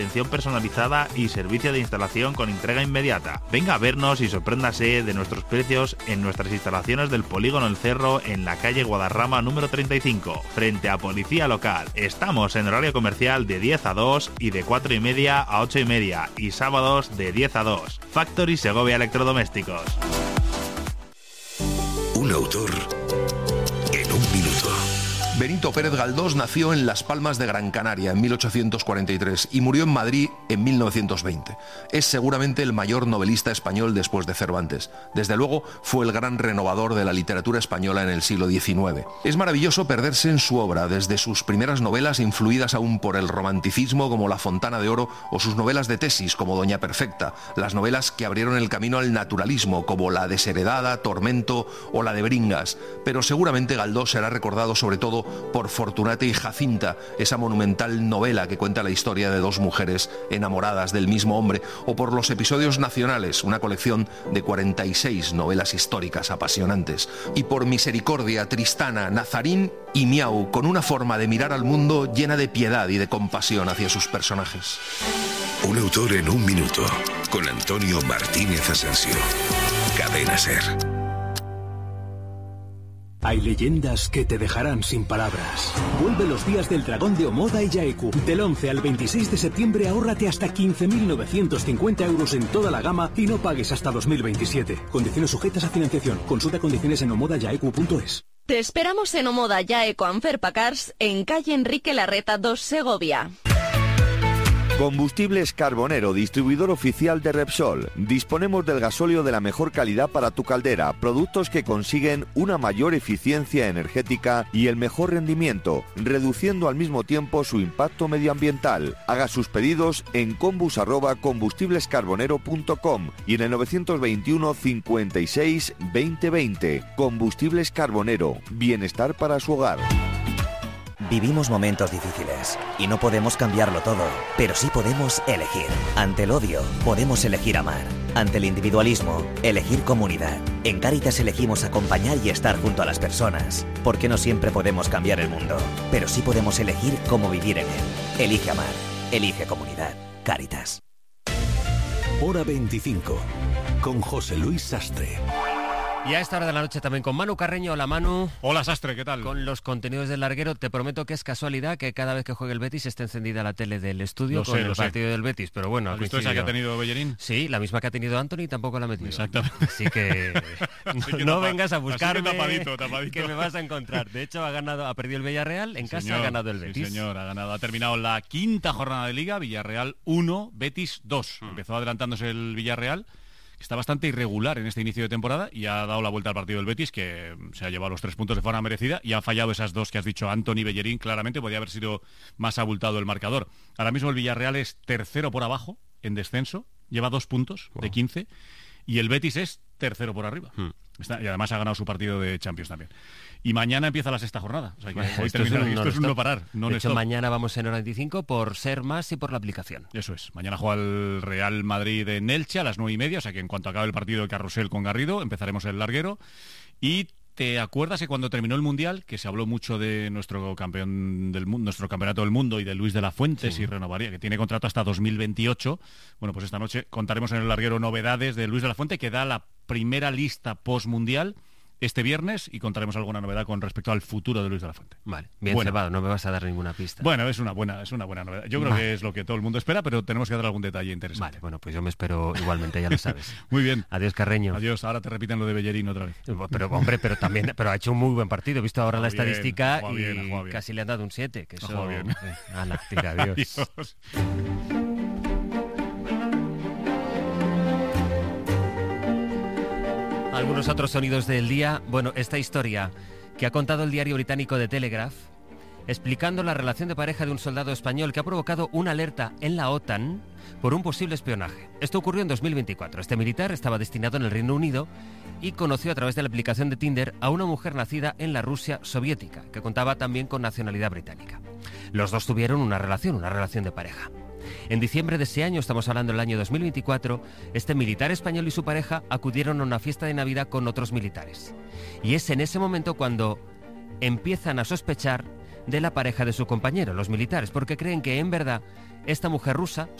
atención personalizada y servicio de instalación con entrega inmediata. Venga a vernos y sorpréndase de nuestros precios en nuestras instalaciones del Polígono El Cerro, en la calle Guadarrama número 35, frente a Policía Local. Estamos en horario comercial de 10 a 2 y de 4:30 a 8:30 y sábados de 10 a 2. Factory Segovia Electrodomésticos. Un autor en un minuto. Benito Pérez Galdós nació en Las Palmas de Gran Canaria en 1843 y murió en Madrid en 1920. Es seguramente el mayor novelista español después de Cervantes. Desde luego fue el gran renovador de la literatura española en el siglo XIX. Es maravilloso perderse en su obra, desde sus primeras novelas influidas aún por el romanticismo como La Fontana de Oro o sus novelas de tesis como Doña Perfecta, las novelas que abrieron el camino al naturalismo como La Desheredada, Tormento o la de Bringas. Pero seguramente Galdós será recordado sobre todo por Fortunata y Jacinta, esa monumental novela que cuenta la historia de dos mujeres enamoradas del mismo hombre, o por Los Episodios Nacionales, una colección de 46 novelas históricas apasionantes, y por Misericordia, Tristana, Nazarín y Miau, con una forma de mirar al mundo llena de piedad y de compasión hacia sus personajes. Un autor en un minuto, con Antonio Martínez Asensio. Cadena SER. Hay leyendas que te dejarán sin palabras. Vuelve los días del Dragón de Omoda y Yaeku. Del 11 al 26 de septiembre ahórrate hasta 15.950 euros en toda la gama y no pagues hasta 2027. Condiciones sujetas a financiación. Consulta condiciones en omodayaeku.es. Te esperamos en Omoda Yaeku Anferpa Cars, en calle Enrique Larreta 2, Segovia. Combustibles Carbonero, distribuidor oficial de Repsol. Disponemos del gasóleo de la mejor calidad para tu caldera, productos que consiguen una mayor eficiencia energética y el mejor rendimiento, reduciendo al mismo tiempo su impacto medioambiental. Haga sus pedidos en combus@combustiblescarbonero.com y en el 921 56 2020. Combustibles Carbonero, bienestar para su hogar. Vivimos momentos difíciles y no podemos cambiarlo todo, pero sí podemos elegir. Ante el odio, podemos elegir amar. Ante el individualismo, elegir comunidad. En Cáritas elegimos acompañar y estar junto a las personas, porque no siempre podemos cambiar el mundo, pero sí podemos elegir cómo vivir en él. Elige amar, elige comunidad. Cáritas. Hora 25, con José Luis Sastre. Y a esta hora de la noche también con Manu Carreño. Hola, Manu. Hola, Sastre, ¿qué tal? Con los contenidos del larguero. Te prometo que es casualidad que cada vez que juegue el Betis esté encendida la tele del estudio con el partido del Betis, pero bueno. ¿Has visto esa que ha tenido Bellerín? Sí, la misma que ha tenido Anthony, tampoco la ha metido. Exactamente. Así que no vengas a buscarme, tapadito. que me vas a encontrar. De hecho, ha perdido el Villarreal, en casa ha ganado el Betis. Sí, señor, ha ganado. Ha terminado la quinta jornada de Liga, Villarreal 1, Betis 2. Empezó adelantándose el Villarreal, está bastante irregular en este inicio de temporada y ha dado la vuelta al partido del Betis, que se ha llevado los 3 puntos de forma merecida y ha fallado esas dos que has dicho, Anthony, Bellerín. Claramente podía haber sido más abultado el marcador. Ahora mismo el Villarreal es tercero por abajo en descenso, lleva 2 puntos de 15 y el Betis es tercero por arriba. Y además ha ganado su partido de Champions también. Y mañana empieza la sexta jornada. O sea que hoy termina. Esto es un no parar. De hecho, mañana vamos en hora 25 por ser más y por la aplicación. Eso es. Mañana juega el Real Madrid en Elche a las 9:30. O sea que en cuanto acabe el partido de Carrusel con Garrido, empezaremos el larguero. Y ¿te acuerdas que cuando terminó el Mundial, que se habló mucho de nuestro campeón del mundo, nuestro campeonato del mundo y de Luis de la Fuente, si renovaría, que tiene contrato hasta 2028? Bueno, pues esta noche contaremos en el larguero novedades de Luis de la Fuente, que da la primera lista post-mundial este viernes, y contaremos alguna novedad con respecto al futuro de Luis de la Fuente. Vale, bien cebado, no me vas a dar ninguna pista. Bueno, es una buena novedad. Yo creo que es lo que todo el mundo espera, pero tenemos que dar algún detalle interesante. Vale, bueno, pues yo me espero igualmente, ya lo sabes. Muy bien. Adiós, Carreño. Adiós, ahora te repiten lo de Bellerín otra vez. Pero hombre, pero ha hecho un muy buen partido. He visto ahora la estadística y bien. Casi le han dado un 7. Que eso... bien. Tira, adiós. Adiós. Algunos otros sonidos del día. Bueno, esta historia que ha contado el diario británico The Telegraph, explicando la relación de pareja de un soldado español que ha provocado una alerta en la OTAN por un posible espionaje. Esto ocurrió en 2024. Este militar estaba destinado en el Reino Unido y conoció a través de la aplicación de Tinder a una mujer nacida en la Rusia soviética, que contaba también con nacionalidad británica. Los dos tuvieron una relación de pareja. En diciembre de ese año, estamos hablando del año 2024, este militar español y su pareja acudieron a una fiesta de Navidad con otros militares. Y es en ese momento cuando empiezan a sospechar de la pareja de su compañero, los militares, porque creen que en verdad esta mujer rusa,